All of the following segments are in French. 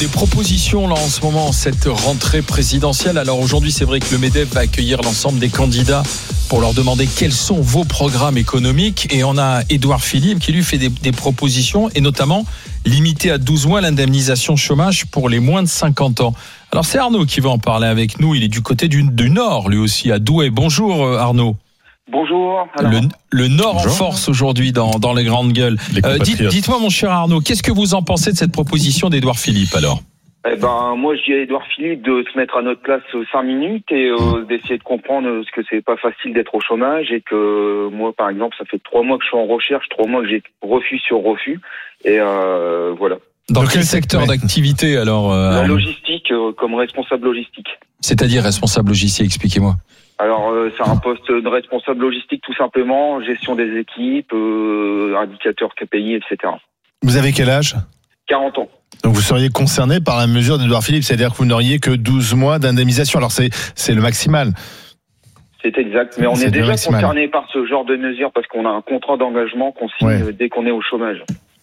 des propositions là en ce moment, cette rentrée présidentielle. Alors aujourd'hui, c'est vrai que le MEDEF va accueillir l'ensemble des candidats pour leur demander quels sont vos programmes économiques. Et on a Édouard Philippe qui lui fait des propositions, et notamment limiter à 12 mois l'indemnisation chômage pour les moins de 50 ans. Alors c'est Arnaud qui va en parler avec nous. Il est du côté du Nord, lui aussi, à Douai. Bonjour Arnaud. Bonjour. Le Nord Bonjour. en force aujourd'hui dans les grandes gueules. Dites-moi mon cher Arnaud, qu'est-ce que vous en pensez de cette proposition d'Édouard Philippe alors ? Moi je dis à Édouard Philippe de se mettre à notre place 5 minutes et d'essayer de comprendre ce que c'est pas facile d'être au chômage, et que moi par exemple ça fait 3 mois que je suis en recherche, 3 mois que j'ai refus sur refus, et voilà. Dans quel secteur d'activité alors La logistique, comme responsable logistique. C'est-à-dire responsable logistique, expliquez-moi. Alors c'est un poste de responsable logistique tout simplement, gestion des équipes, indicateurs KPI, etc. Vous avez quel âge ? 40 ans. Donc vous seriez concerné par la mesure d'Édouard Philippe, c'est-à-dire que vous n'auriez que 12 mois d'indemnisation. Alors c'est le maximal. C'est exact, mais on est déjà concerné par ce genre de mesures parce qu'on a un contrat d'engagement qu'on signe dès qu'on est au chômage.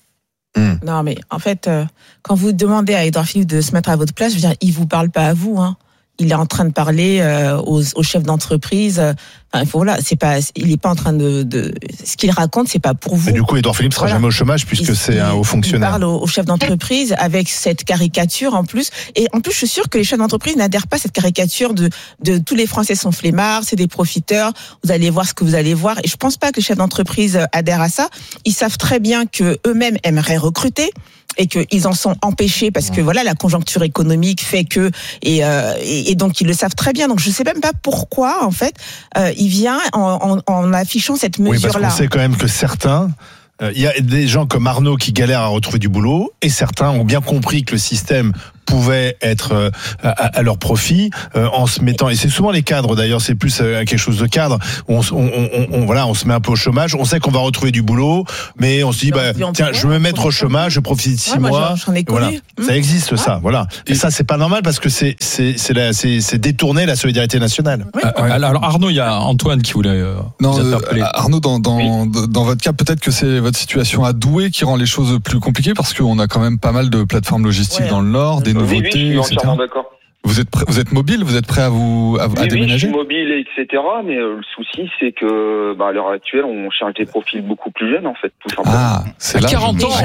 Non, mais en fait, quand vous demandez à Édouard Philippe de se mettre à votre place, je veux dire, il vous parle pas à vous, hein. Il est en train de parler aux chefs d'entreprise. Enfin, voilà, il est pas en train de ce qu'il raconte, c'est pas pour vous. Et du coup, Édouard Philippe sera jamais au chômage puisque c'est un haut fonctionnaire. Il parle aux chefs d'entreprise avec cette caricature en plus. Et en plus, je suis sûre que les chefs d'entreprise n'adhèrent pas à cette caricature de tous les Français sont flemmards, c'est des profiteurs. Vous allez voir ce que vous allez voir. Et je pense pas que les chefs d'entreprise adhèrent à ça. Ils savent très bien que eux-mêmes aimeraient recruter, et qu'ils en sont empêchés parce que voilà, la conjoncture économique fait que, et donc ils le savent très bien. Donc je sais même pas pourquoi en fait il vient en affichant cette mesure-là. Oui, parce qu'on sait quand même que certains, il y a des gens comme Arnaud qui galèrent à retrouver du boulot, et certains ont bien compris que le système pouvait être à leur profit en se mettant, et c'est souvent les cadres d'ailleurs, c'est plus quelque chose de cadre, on se met un peu au chômage, on sait qu'on va retrouver du boulot, mais on se dit tiens, je vais me mettre au chômage, je profite de 6 mois. J'en ai connu. Voilà. Ça existe ça, voilà. Et ça c'est pas normal parce que c'est détourner la solidarité nationale. Oui. Alors Arnaud, il y a Antoine qui voulait vous interpeller. Arnaud, dans votre cas, peut-être que c'est votre situation à Douai qui rend les choses plus compliquées, parce qu'on a quand même pas mal de plateformes logistiques dans le Nord, des nouveautés, je suis entièrement d'accord. Vous êtes mobile, vous êtes prêt à déménager? Oui, je suis mobile, etc. Mais le souci, c'est que à l'heure actuelle, on cherche des profils beaucoup plus jeunes, en fait, tout simplement. Ah, c'est là. 40 ans,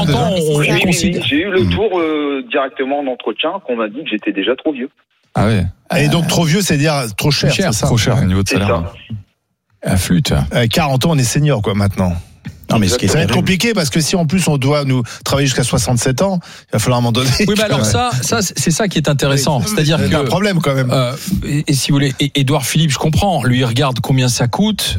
J'ai eu le tour directement en entretien qu'on m'a dit que j'étais déjà trop vieux. Ah ouais. Et donc trop vieux, c'est dire trop cher. C'est ça. Trop cher au niveau de C'est salaire. ça. À flûte. 40 ans, on est senior quoi maintenant. Non, mais ce qui est ça va être compliqué parce que si en plus on doit nous travailler jusqu'à 67 ans, il va falloir à un moment donné. Oui, mais alors ça, c'est ça qui est intéressant. C'est-à-dire il y a un que problème quand même. et si vous voulez, Édouard Philippe, je comprends. Lui, il regarde combien ça coûte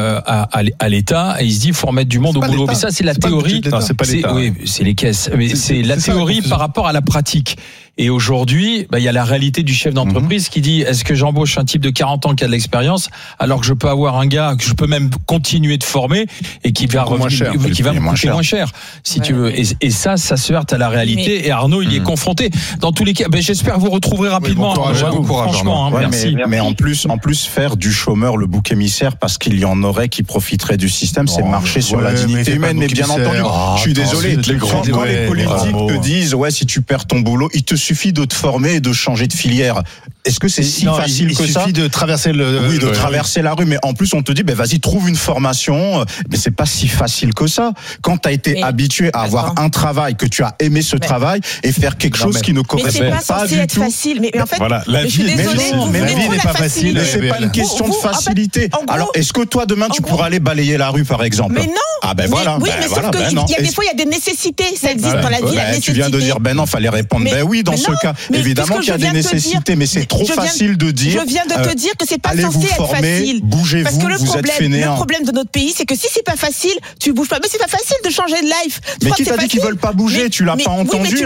à l'État, et il se dit, il faut remettre du monde au boulot. Mais ça, c'est la théorie. C'est pas l'État. Oui, c'est les caisses. Mais c'est la théorie par rapport à la pratique. Et aujourd'hui, il y a la réalité du chef d'entreprise qui dit, est-ce que j'embauche un type de 40 ans qui a de l'expérience, alors que je peux avoir un gars que je peux même continuer de former et qui va me coûter moins cher, si tu veux. Et ça se heurte à la réalité. Et Arnaud, il y est confronté. Dans tous les cas, j'espère vous retrouver rapidement. Bon courage, franchement, merci. Mais en plus, faire du chômeur le bouc émissaire parce qu'il y en aurait qui profiteraient du système, c'est marcher sur la dignité humaine. Mais bien entendu, je suis désolé. Quand les politiques te disent, si tu perds ton boulot, il te suffit de te former et de changer de filière. Est-ce que c'est si facile que ça ? Il suffit de traverser traverser la rue, mais en plus on te dit vas-y, trouve une formation, mais c'est pas si facile que ça. Quand tu as été habitué à avoir un travail, que tu as aimé ce travail et faire quelque chose qui ne correspond pas du tout. Facile. Mais en fait, la vie n'est pas facile. Mais c'est pas une question de facilité. Alors est-ce que toi demain tu pourras aller balayer la rue par exemple ? Mais non. Ah ben voilà. Oui, mais sauf que des fois il y a des nécessités, ça existe dans la vie. Tu viens de dire non, fallait répondre oui dans ce cas. Évidemment qu'il y a des nécessités, mais c'est trop facile de dire. Je viens de te dire que c'est pas censé être facile. Bougez-vous, parce que le problème de notre pays, c'est que si c'est pas facile, tu bouges pas. Mais c'est pas facile de changer de life. Mais qui t'a dit qu'ils veulent pas bouger ? Tu l'as pas entendu.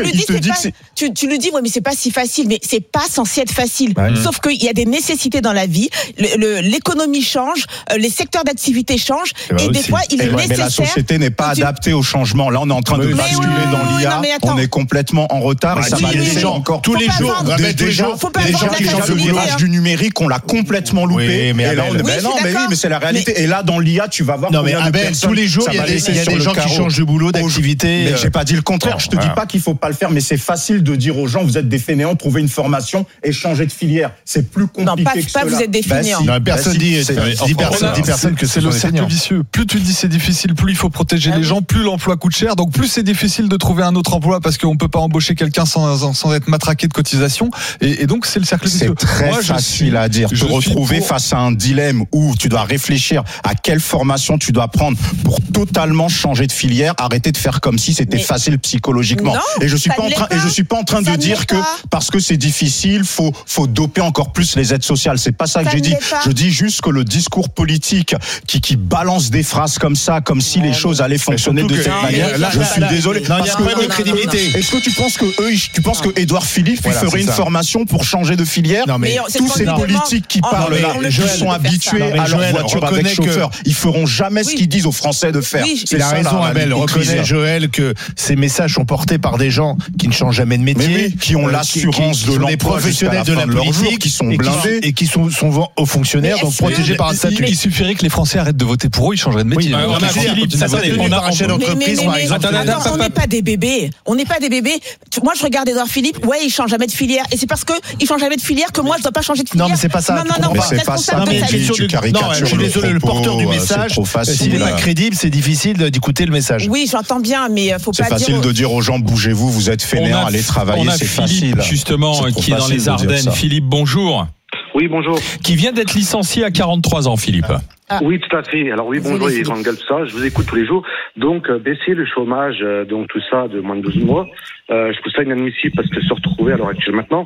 Tu le dis, mais c'est pas si facile. Mais c'est pas censé être facile. Sauf qu'il y a des nécessités dans la vie. L'économie change, les secteurs d'activité changent, et des fois il est nécessaire. Mais la société n'est pas adaptée au changement. Là, on est en train de basculer dans l'IA. On est complètement en retard et ça va laisser gens tous les jours, des gens qui changent le virage du numérique, on l'a complètement loupé. Mais c'est la réalité. Et là, dans l'IA, tu vas voir. Non, mais Abel, tous les jours, il y a des gens qui changent de boulot, d'activité. Mais j'ai pas dit le contraire. Je te dis pas qu'il faut pas le faire, mais c'est facile de dire aux gens, vous êtes des fainéants, trouvez une formation et changez de filière. C'est plus compliqué que cela. Non, pas vous êtes des fainéants. Personne dit, 10 personnes que c'est le cercle vicieux. Plus tu dis c'est difficile, plus il faut protéger les gens, plus l'emploi coûte cher. Donc plus c'est difficile de trouver un autre emploi parce qu'on peut pas embaucher quelqu'un sans être matraqué de cotisations. Et donc c'est le cercle vicieux. C'est très facile à dire. Te retrouver face à un dilemme où tu dois réfléchir à quelle formation tu dois prendre pour totalement changer de filière, arrêter de faire comme si c'était facile psychologiquement. Non, et je suis pas en train de dire que parce que c'est difficile, faut doper encore plus les aides sociales. C'est pas ça que j'ai dit. Je dis juste que le discours politique qui balance des phrases comme ça, comme si les choses allaient fonctionner de cette manière. Là, je suis désolé. Non, il y a un problème de crédibilité. Est-ce que tu penses que Édouard Philippe ferait une formation pour changer de filière? Non, mais tous ces politiques qui parlent là, qui sont habitués à leur voiture avec chauffeur, ils feront jamais ce qu'ils disent aux Français de faire. Il a raison, Abel. Reconnaît Joël que ces messages sont portés par des gens qui ne changent jamais de métier, qui ont l'assurance de l'emploi, des professionnels de la politique, qui sont blindés et qui sont aux fonctionnaires, donc protégés par un statut. Il suffirait que les Français arrêtent de voter pour eux, ils changeraient de métier. On a racheté d'entreprise, par exemple. On n'est pas des bébés. On n'est pas des bébés. Moi, je regarde Édouard Philippe. Ouais, il change jamais de filière. Et c'est parce que il change jamais de filière que moi, je dois pas changer de filière. Non, mais c'est pas ça. Non, mais c'est pas ça. Tu caricatures. Je suis désolé, le porteur du message, s'il n'est pas crédible, c'est difficile d'écouter le message. Oui, j'entends bien, mais faut pas dire. C'est facile de dire aux gens, bougez-vous, vous êtes fainéants, allez travailler, c'est facile. Justement, qui est dans les Ardennes. Philippe, bonjour. Oui, bonjour. Qui vient d'être licencié à 43 ans, Philippe. Oui, tout à fait. Alors oui, bonjour, les grandes gueules, tout ça. Je vous écoute tous les jours. Donc, baisser le chômage, donc tout ça, de moins de 12 mois, je trouve ça inadmissible parce que se retrouver à l'heure actuelle maintenant,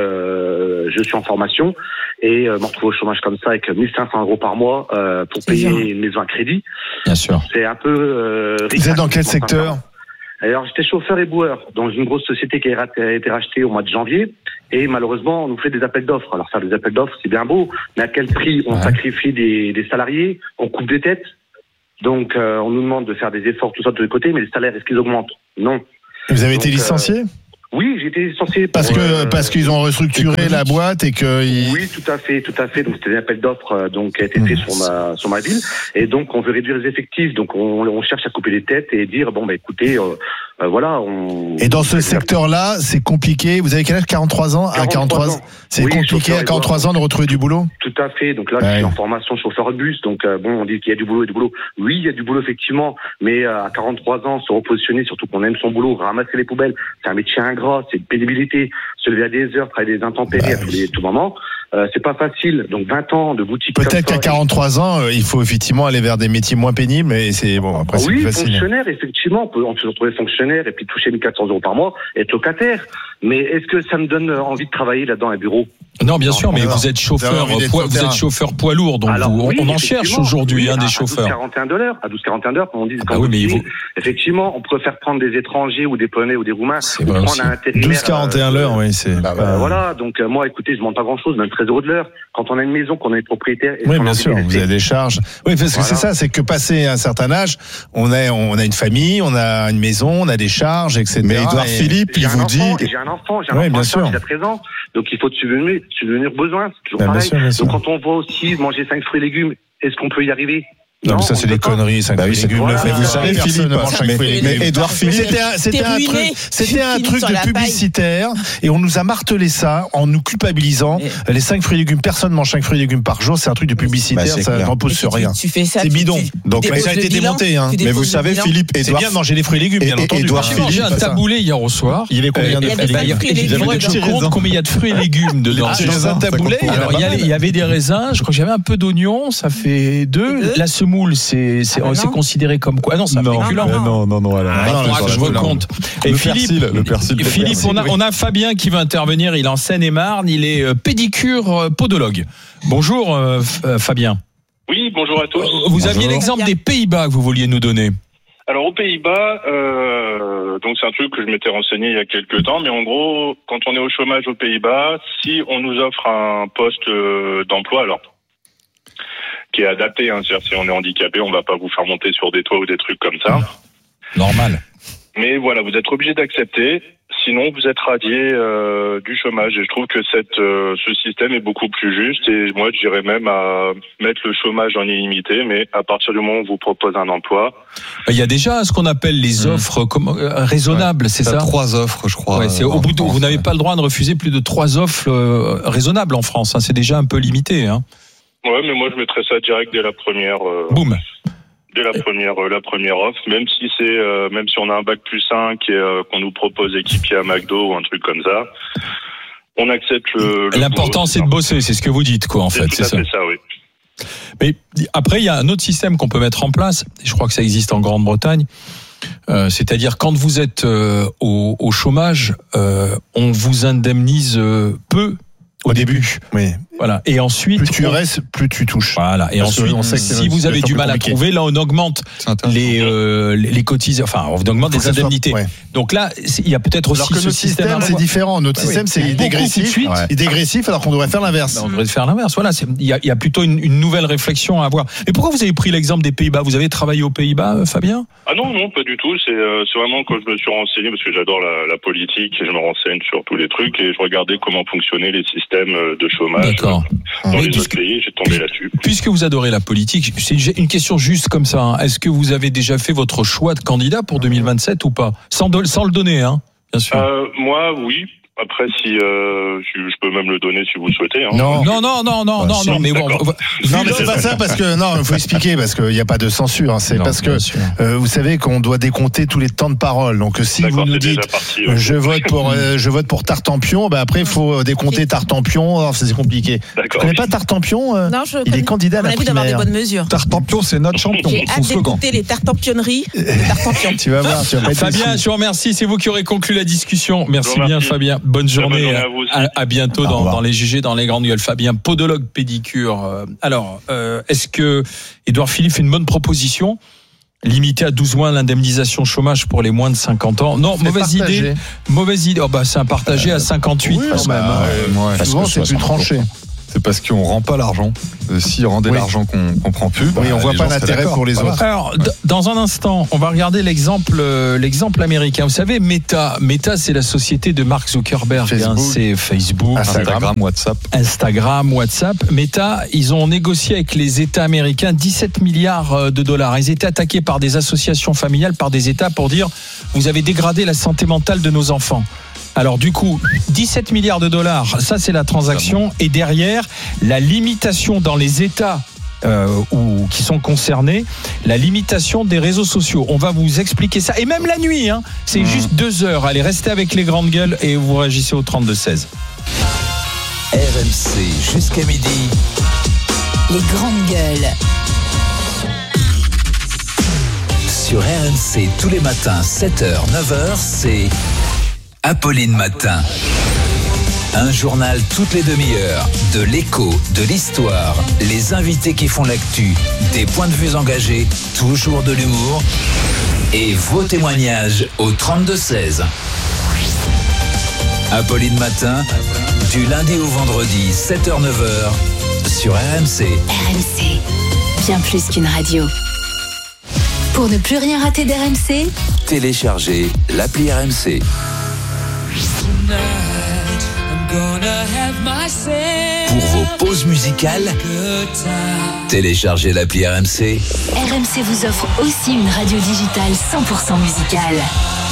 je suis en formation et me retrouver au chômage comme ça avec 1 500 € par mois pour payer une maison à crédit. Bien sûr. C'est un peu... Vous êtes dans quel secteur ? Alors, j'étais chauffeur éboueur dans une grosse société qui a été rachetée au mois de janvier. Et malheureusement, on nous fait des appels d'offres. Alors, faire des appels d'offres, c'est bien beau. Mais à quel prix on sacrifie des salariés, on coupe des têtes. Donc, on nous demande de faire des efforts, tout ça de tous les côtés. Mais les salaires, est-ce qu'ils augmentent ? Non. Vous avez été licencié ? Oui, j'ai été licencié. Parce qu'ils ont restructuré la boîte et que. Oui, tout à fait. Donc c'était un appel d'offres qui a été fait sur ma ville et donc on veut réduire les effectifs. Donc on cherche à couper les têtes et dire écoutez voilà. Et dans ce secteur-là, c'est compliqué. Vous avez quel âge ? 43 ans. À 43 ans. C'est compliqué à 43 ans de retrouver du boulot. Tout à fait. Donc là, je suis en formation chauffeur de bus. Donc on dit qu'il y a du boulot et du boulot. Oui, il y a du boulot effectivement, mais à 43 ans, se repositionner, surtout qu'on aime son boulot, ramasser les poubelles, c'est un métier ingrat, c'est une pénibilité, se lever à des heures, travailler des intempéries à tout moment. C'est pas facile. Donc 20 ans de boutique. Peut-être qu'à 43 ans, il faut effectivement aller vers des métiers moins pénibles, mais c'est bon. Après, c'est plus facile. Fonctionnaire, effectivement, on peut se retrouver fonctionnaire et puis toucher 1 400 € par mois, être locataire. Mais est-ce que ça me donne envie de travailler là-dedans un bureau ? Non, bien sûr, mais vous êtes chauffeur, vous êtes chauffeur poids lourd, donc alors, on en cherche aujourd'hui des chauffeurs. À 12,41 $, comme on dit. Effectivement, on peut faire prendre des étrangers ou des Polonais ou des Roumains. C'est vrai aussi. 12,41 l'heure, oui, c'est. Voilà, donc moi, écoutez, je demande pas grand-chose, même 13 € de l'heure. Quand on a une maison, qu'on est propriétaire. Oui, bien sûr, vous avez des charges. Oui, parce que c'est ça, c'est que passé un certain âge, on a une famille, on a une maison, on a des charges, etc. Mais Édouard Philippe, il vous dit. J'ai un enfant à présent, donc il faut subvenir aux besoins, c'est toujours pareil. Bien sûr. Donc quand on voit aussi manger 5 fruits et légumes, est-ce qu'on peut y arriver ? Non, mais ça, c'est des conneries, 5 fruits et légumes. Mais vous savez, Philippe, mais Édouard Philippe. C'était un truc de publicitaire, et on nous a martelé ça en nous culpabilisant. Les 5 fruits et légumes, personne mange 5 fruits et légumes par jour, c'est un truc de publicitaire, ça ne repose sur rien. C'est bidon. Donc, ça a été démonté, hein. Mais vous savez, Philippe, c'est bien de manger des fruits et légumes, bien entendu. J'ai mangé un taboulé hier au soir. Il y avait combien de fruits et légumes? Je compte combien il y a de fruits et légumes dedans. Dans un taboulé, il y avait des raisins, je crois que j'avais un peu d'oignons, ça fait 2. La semoule, c'est considéré comme quoi? Ah non, ça fait féculent. Non. Je recompte. Et le persil. Philippe, on a Fabien qui va intervenir. Il est en Seine-et-Marne. Il est pédicure podologue. Bonjour, Fabien. Oui, bonjour à tous. Vous aviez l'exemple des Pays-Bas que vous vouliez nous donner. Alors aux Pays-Bas, donc c'est un truc que je m'étais renseigné il y a quelques temps, mais en gros, quand on est au chômage aux Pays-Bas, si on nous offre un poste d'emploi, alors qui est adapté, hein, c'est-à-dire si on est handicapé, on va pas vous faire monter sur des toits ou des trucs comme ça. Normal. Mais voilà, vous êtes obligé d'accepter. Sinon, vous êtes radié du chômage. Et je trouve que ce système est beaucoup plus juste. Et moi, je dirais même à mettre le chômage en illimité. Mais à partir du moment où on vous propose un emploi... Il y a déjà ce qu'on appelle les offres raisonnables, c'est ça ? 3 offres, je crois. Ouais, c'est au bout de, vous n'avez pas le droit de refuser plus de 3 offres raisonnables en France. Hein. C'est déjà un peu limité. Hein. Ouais, mais moi, je mettrais ça direct dès la première... Boum. Dès la première offre, même si on a un bac plus 5 et qu'on nous propose équipier à McDo ou un truc comme ça, on accepte l'important c'est de bosser, c'est ce que vous dites quoi en fait, c'est ça. C'est ça, oui. Mais après il y a un autre système qu'on peut mettre en place, et je crois que ça existe en Grande-Bretagne. C'est-à-dire quand vous êtes au chômage, on vous indemnise peu au début. Oui. Voilà. Et ensuite, plus tu restes, plus tu touches. Voilà. Et ensuite, si vous avez du mal à trouver, là, on augmente les cotisations. Enfin, on augmente les indemnités. Ouais. Donc là, il y a peut-être aussi ce système. C'est différent. Notre système, c'est dégressif. Et dégressif, alors qu'on devrait faire l'inverse. On devrait faire l'inverse. Voilà. Il y a plutôt une nouvelle réflexion à avoir. Et pourquoi vous avez pris l'exemple des Pays-Bas ? Vous avez travaillé aux Pays-Bas, Fabien ? Ah non, pas du tout. C'est vraiment quand je me suis renseigné, parce que j'adore la politique et je me renseigne sur tous les trucs et je regardais comment fonctionnaient les systèmes de chômage. D'accord. Dans les autres pays, j'ai tombé là-dessus. Puisque vous adorez la politique, c'est une question juste comme ça. Hein. Est-ce que vous avez déjà fait votre choix de candidat pour 2027 ou pas ? Sans le donner, hein, bien sûr. Moi, oui. Après, si je peux même le donner si vous le souhaitez. Hein. Non, mais bon. Non, mais c'est pas ça parce que il faut expliquer parce qu'il n'y a pas de censure. Hein, c'est parce que vous savez qu'on doit décompter tous les temps de parole. Donc si vous nous dites je vote pour Tartampion, après il faut décompter Tartampion. Alors c'est compliqué. Tu connais pas Tartampion ? Non, il est candidat à la primaire. D'avoir des bonnes mesures. Tartampion, c'est notre champion. J'ai hâte d'écouter les tartampionneries de Tartampion. Tu vas voir. Fabien, je vous remercie. C'est vous qui aurez conclu la discussion. Merci bien, Fabien. Bonne journée, à bientôt dans les GG, dans les grandes gueules. Fabien, podologue pédicure. Alors, est-ce que Édouard Philippe fait une bonne proposition ? Limiter à 12 mois l'indemnisation chômage pour les moins de 50 ans. Non, mauvaise idée. C'est un partagé à 58 quand même. Souvent, c'est plus tranché. C'est parce qu'on rend pas l'argent. Si on rendait l'argent qu'on prend plus, on voit pas l'intérêt pour les autres. Alors, dans un instant, on va regarder l'exemple américain. Vous savez, Meta, c'est la société de Mark Zuckerberg. C'est Facebook, Instagram, WhatsApp. Meta, ils ont négocié avec les États américains 17 milliards de dollars. Ils étaient attaqués par des associations familiales, par des États pour dire vous avez dégradé la santé mentale de nos enfants. Alors du coup, 17 milliards de dollars, ça c'est la transaction. Et derrière, la limitation dans les États qui sont concernés, la limitation des réseaux sociaux. On va vous expliquer ça. Et même la nuit, hein, c'est juste 2 heures. Allez, restez avec les grandes gueules et vous réagissez au 32-16. RMC jusqu'à midi. Les grandes gueules. Sur RMC tous les matins, 7h, 9h, c'est... Apolline Matin. Un journal toutes les demi-heures, de l'écho, de l'histoire, les invités qui font l'actu, des points de vue engagés, toujours de l'humour et vos témoignages au 32-16. Apolline Matin, du lundi au vendredi, 7h-9h, sur RMC. RMC, bien plus qu'une radio. Pour ne plus rien rater d'RMC, téléchargez l'appli RMC. Pour vos pauses musicales, téléchargez l'appli RMC. RMC vous offre aussi une radio digitale 100% musicale.